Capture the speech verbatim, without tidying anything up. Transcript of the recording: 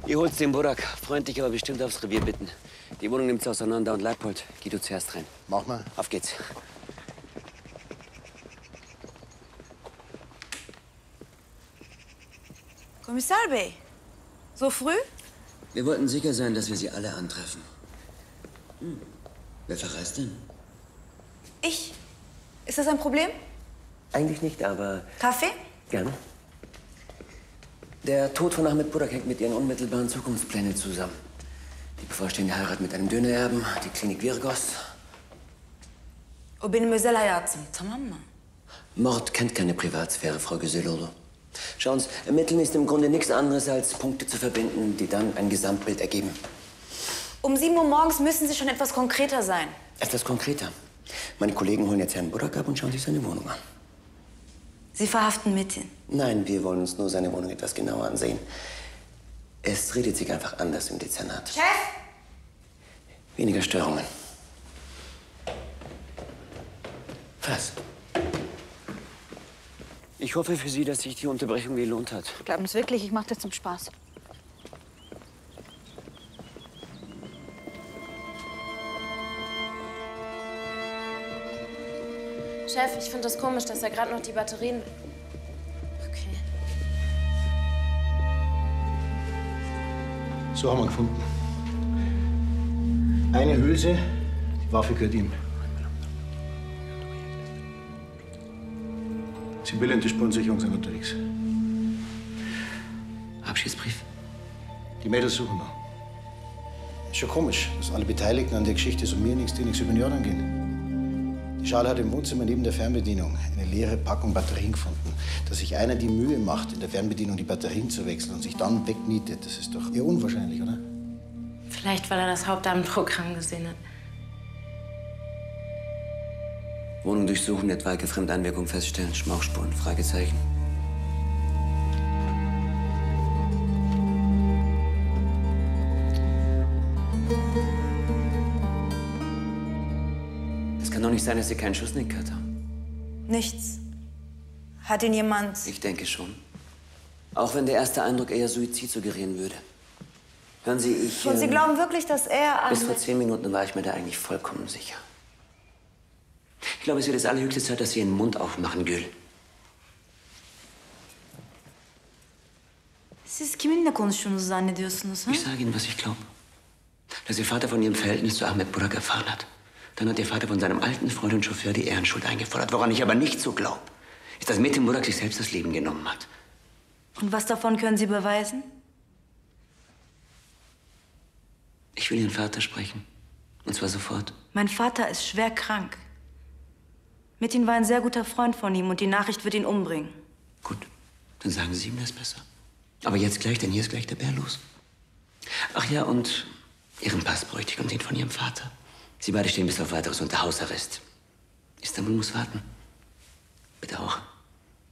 Ihr holt's den Burak. Freundlich, aber bestimmt aufs Revier bitten. Die Wohnung nimmt's auseinander und Leipold, geh du zuerst rein. Mach mal. Auf geht's. Kommissar Bey, so früh? Wir wollten sicher sein, dass wir Sie alle antreffen. Hm. Wer verreist denn? Ich. Ist das ein Problem? Eigentlich nicht, aber... Kaffee? Gerne. Der Tod von Ahmed Burak hängt mit Ihren unmittelbaren Zukunftsplänen zusammen. Die bevorstehende Heirat mit einem Dönererben, die Klinik Virgos. O benim özel hayatım, tamam mı? Mord kennt keine Privatsphäre, Frau Güseloğlu. Schauen Sie, Ermitteln ist im Grunde nichts anderes, als Punkte zu verbinden, die dann ein Gesamtbild ergeben. Um sieben Uhr morgens müssen Sie schon etwas konkreter sein. Etwas konkreter. Meine Kollegen holen jetzt Herrn Burak ab und schauen sich seine Wohnung an. Sie verhaften Metin. Nein, wir wollen uns nur seine Wohnung etwas genauer ansehen. Es redet sich einfach anders im Dezernat. Chef! Weniger Störungen. Was? Ich hoffe für Sie, dass sich die Unterbrechung gelohnt hat. Glauben Sie wirklich, ich mache das zum Spaß. Chef, ich finde das komisch, dass er gerade noch die Batterien... Okay. So haben wir gefunden. Eine Hülse, die Waffe gehört ihm. Sibylle und die Spurensicherung sind unterwegs. Abschiedsbrief? Die Mädels suchen wir. Ist schon komisch, dass alle Beteiligten an der Geschichte so mir nichts, die nichts über den Jordan gehen. Die Schale hat im Wohnzimmer neben der Fernbedienung eine leere Packung Batterien gefunden. Dass sich einer die Mühe macht, in der Fernbedienung die Batterien zu wechseln und sich dann wegnietet, das ist doch eher unwahrscheinlich, oder? Vielleicht, weil er das Hauptabendprogramm gesehen hat. Wohnung durchsuchen, etwaige Fremdeinwirkung feststellen, Schmauchspuren, Fragezeichen. Es kann doch nicht sein, dass Sie keinen Schuss in den gehört haben. Nichts. Hat ihn jemand... Ich denke schon. Auch wenn der erste Eindruck eher Suizid suggerieren würde. Hören Sie, ich... Und Sie ähm, glauben wirklich, dass er... Bis vor Ahmed- zehn Minuten war ich mir da eigentlich vollkommen sicher. Ich glaube, es wird jetzt allerhöchste Zeit, dass Sie Ihren Mund aufmachen, Gül. Siz kiminle konuştuğunuzu zannediyorsunuz, ha? Ich sage Ihnen, was ich glaube. Dass Ihr Vater von Ihrem Verhältnis zu Ahmed Burak erfahren hat. Dann hat Ihr Vater von seinem alten Freund und Chauffeur die Ehrenschuld eingefordert. Woran ich aber nicht so glaube, ist, dass Metin Burak sich selbst das Leben genommen hat. Und was davon können Sie beweisen? Ich will Ihren Vater sprechen. Und zwar sofort. Mein Vater ist schwer krank. Metin war ein sehr guter Freund von ihm und die Nachricht wird ihn umbringen. Gut, dann sagen Sie ihm das besser. Aber jetzt gleich, denn hier ist gleich der Bär los. Ach ja, und Ihren Pass bräuchte ich und den von Ihrem Vater. Sie beide stehen bis auf Weiteres unter Hausarrest. Istanbul muss warten. Bitte auch.